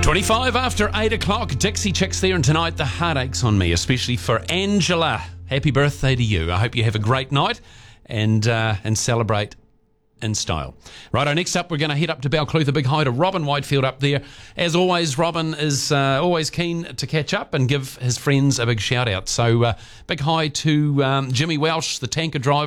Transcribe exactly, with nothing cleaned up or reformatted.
twenty-five after eight o'clock, Dixie Chicks there, and tonight the heartache's on me, especially for Angela. Happy birthday to you. I hope you have a great night and uh, and celebrate in style. Righto, next up we're going to head up to Balclutha. Big hi to Robin Whitefield up there. As always, Robin is uh, always keen to catch up and give his friends a big shout out. So uh, big hi to um, Jimmy Welsh, the tanker driver.